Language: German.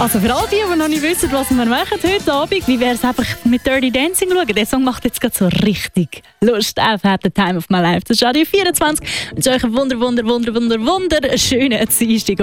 Also für all die noch nicht wissen, was wir machen heute Abend, wie wäre es einfach mit Dirty Dancing schauen? Der Song macht jetzt gerade so richtig Lust auf «Had the Time of My Life». Das ist Radio 24. Ich wünsche euch einen wunderschönen Dienstag.